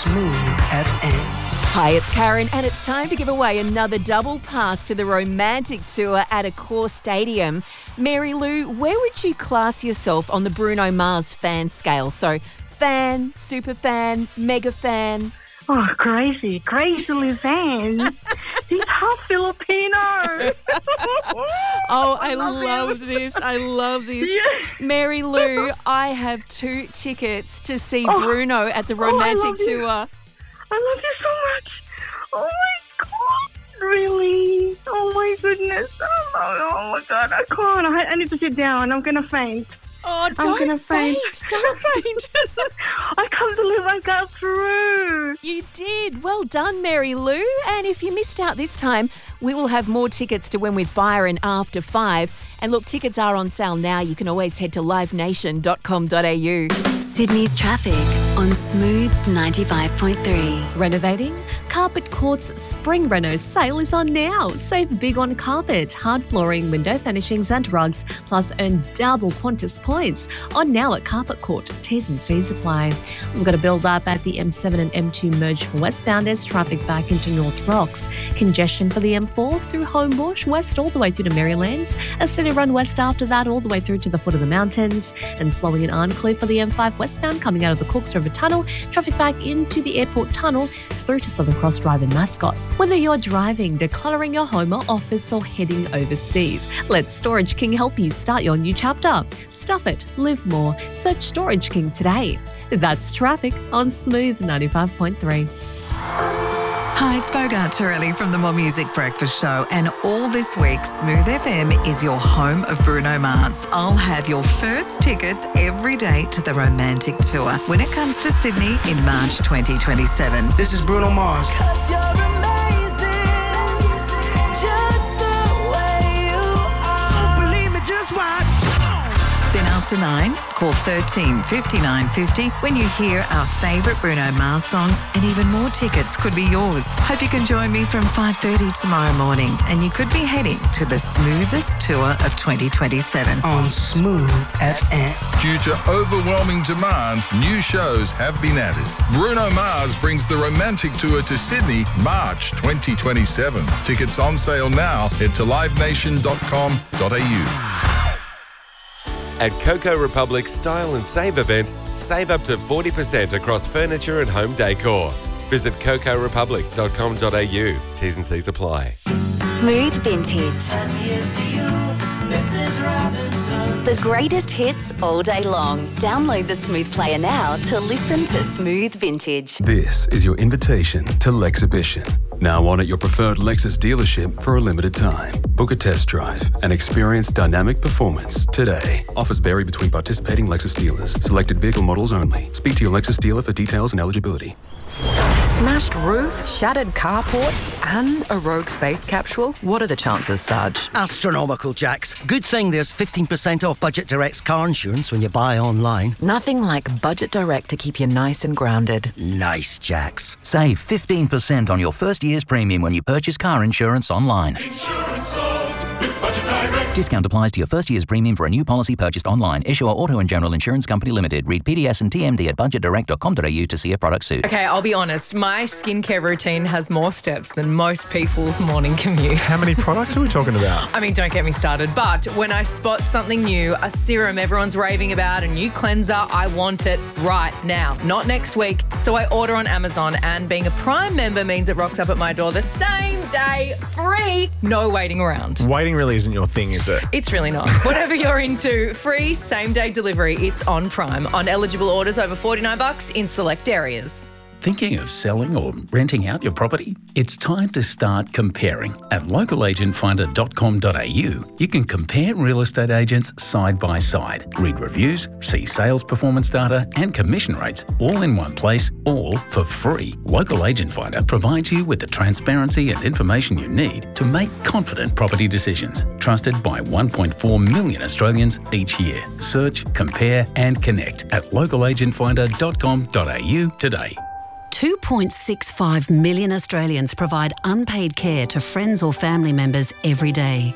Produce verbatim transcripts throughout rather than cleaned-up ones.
Smooth F M. Hi, it's Karen, and it's time to give away another double pass to the Romantic Tour at Accor Stadium. Mary Lou, where would you class yourself on the Bruno Mars fan scale? So, fan, super fan, mega fan? Oh, crazy, crazily fan. He's half Filipino. Oh, I, I love, love this. I love this. Yeah. Mary Lou, I have two tickets to see oh. Bruno at the Romantic oh, I Tour. You. I love you so much. Oh, my God. Really? Oh, my goodness. Oh, my, oh, my God. I can't. I, I need to sit down. I'm going to faint. Oh, don't I'm gonna faint. faint. Don't faint. I can't believe I got through. You did. Well done, Mary Lou. And if you missed out this time, we will have more tickets to win with Byron after five. And look, tickets are on sale now. You can always head to live nation dot com dot a u. Sydney's traffic on Smooth ninety-five point three. Renovating? Carpet Court's Spring Reno sale is on now. Save big on carpet, hard flooring, window finishings and rugs, plus earn double Qantas points. On now at Carpet Court. T's and C's apply. We've got a build up at the M seven and M two merge for westbound. There's traffic back into North Rocks. Congestion for the M four through Homebush, west all the way through to Marylands. A steady run west after that all the way through to the foot of the mountains. And slowing in Arncliffe for the M five westbound coming out of the Cooks River Tunnel. Traffic back into the airport tunnel through to Southern Cross Drive in Mascot. Whether you're driving, decluttering your home or office or heading overseas, let Storage King help you start your new chapter. Stuff it, live more. Search Storage King today. That's traffic on Smooth ninety-five point three. Hi, it's Bogart Torelli from the More Music Breakfast Show, and all this week, Smooth F M is your home of Bruno Mars. I'll have your first tickets every day to the Romantic Tour when it comes to Sydney in March twenty twenty-seven. This is Bruno Mars. Cause you're amazing, just the way you are. Believe me, just watch. Then after nine, call thirteen fifty-nine fifty when you hear our favourite Bruno Mars songs, and even more tickets could be yours. Hope you can join me from five thirty tomorrow morning, and you could be heading to the smoothest tour of twenty twenty-seven. On Smooth F M. Due to overwhelming demand, new shows have been added. Bruno Mars brings the Romantic Tour to Sydney, March twenty twenty-seven. Tickets on sale now. Head to live nation dot com dot a u. At Coco Republic's Style and Save event, save up to forty percent across furniture and home decor. Visit coco republic dot com dot a u. T's and C's apply. Smooth Vintage. And here's to you, Missus Robinson. The greatest hits all day long. Download the Smooth Player now to listen to Smooth Vintage. This is your invitation to Lexhibition. Now on at your preferred Lexus dealership for a limited time. Book a test drive and experience dynamic performance today. Offers vary between participating Lexus dealers. Selected vehicle models only. Speak to your Lexus dealer for details and eligibility. Smashed roof, shattered carport, and a rogue space capsule? What are the chances, Sarge? Astronomical, Jax. Good thing there's fifteen percent off Budget Direct's car insurance when you buy online. Nothing like Budget Direct to keep you nice and grounded. Nice, Jax. Save fifteen percent on your first year's premium when you purchase car insurance online. Insurance solved with Budget Direct. Discount applies to your first year's premium for a new policy purchased online. Issuer Auto and General Insurance Company Limited. Read P D S and T M D at budget direct dot com dot a u to see if product suit. Okay, I'll be honest. My skincare routine has more steps than most people's morning commute. How many products are we talking about? I mean, don't get me started. But when I spot something new, a serum everyone's raving about, a new cleanser, I want it right now, not next week. So I order on Amazon, and being a Prime member means it rocks up at my door the same day, free, no waiting around. Waiting really isn't your thing, is it? It's really not. Whatever you're into, free same-day delivery. It's on Prime. On eligible orders over forty-nine bucks in select areas. Thinking of selling or renting out your property? It's time to start comparing. At local agent finder dot com dot a u, you can compare real estate agents side by side, read reviews, see sales performance data and commission rates all in one place, all for free. Local Agent Finder provides you with the transparency and information you need to make confident property decisions. Trusted by one point four million Australians each year. Search, compare and connect at local agent finder dot com dot a u today. two point six five million Australians provide unpaid care to friends or family members every day.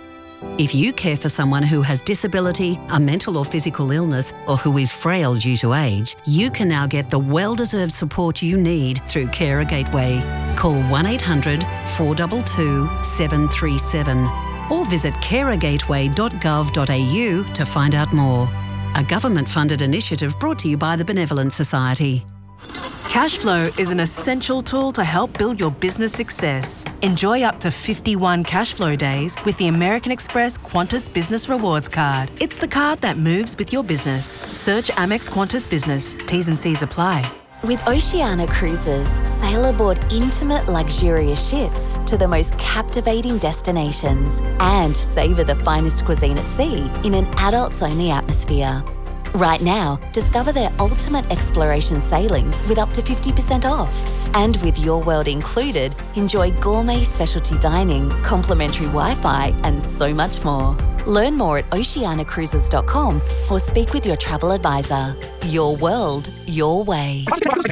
If you care for someone who has disability, a mental or physical illness, or who is frail due to age, you can now get the well-deserved support you need through Carer Gateway. Call one eight hundred four two two seven three seven or visit carer gateway dot gov dot a u to find out more. A government-funded initiative brought to you by the Benevolent Society. Cashflow is an essential tool to help build your business success. Enjoy up to fifty-one Cashflow days with the American Express Qantas Business Rewards Card. It's the card that moves with your business. Search Amex Qantas Business. T's and C's apply. With Oceania Cruises, sail aboard intimate, luxurious ships to the most captivating destinations and savour the finest cuisine at sea in an adults-only atmosphere. Right now, discover their ultimate exploration sailings with up to fifty percent off. And with Your World included, enjoy gourmet specialty dining, complimentary Wi-Fi, and so much more. Learn more at oceania cruises dot com or speak with your travel advisor. Your world, your way.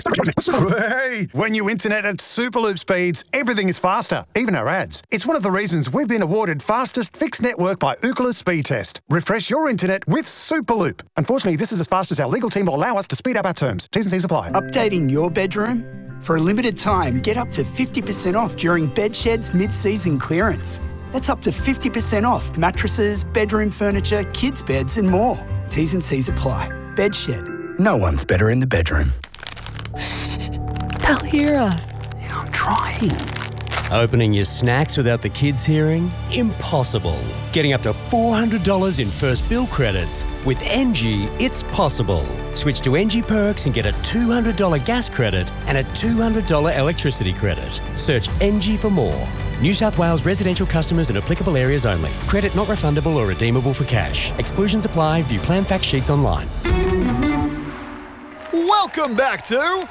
Hey, when you internet at Superloop speeds, everything is faster, even our ads. It's one of the reasons we've been awarded fastest fixed network by Ookla Speed Test. Refresh your internet with Superloop. Unfortunately, this is as fast as our legal team will allow us to speed up our terms. T's and C's apply. Updating your bedroom? For a limited time, get up to fifty percent off during Bedshed's mid-season clearance. That's up to fifty percent off mattresses, bedroom furniture, kids' beds and more. T's and C's apply. Bedshed. No one's better in the bedroom. They'll hear us. Yeah, I'm trying. Opening your snacks without the kids hearing? Impossible. Getting up to four hundred dollars in first bill credits. With N G, it's possible. Switch to N G Perks and get a two hundred dollars gas credit and a two hundred dollars electricity credit. Search N G for more. New South Wales residential customers in applicable areas only. Credit not refundable or redeemable for cash. Exclusions apply. View plan fact sheets online. Welcome back to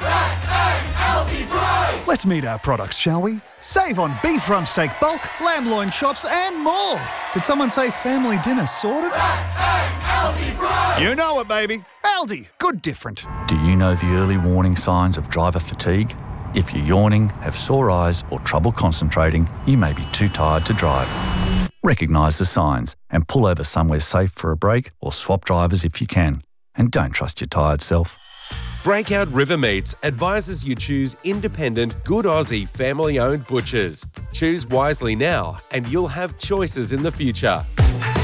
Let's meet our products, shall we? Save on beef rump steak bulk, lamb loin chops and more. Did someone say family dinner sorted? You know it, baby. Aldi. Good different. Do you know the early warning signs of driver fatigue? If you're yawning, have sore eyes or trouble concentrating, you may be too tired to drive. Recognise the signs and pull over somewhere safe for a break or swap drivers if you can. And don't trust your tired self. Breakout River Meats advises you choose independent, good Aussie, family-owned butchers. Choose wisely now and you'll have choices in the future.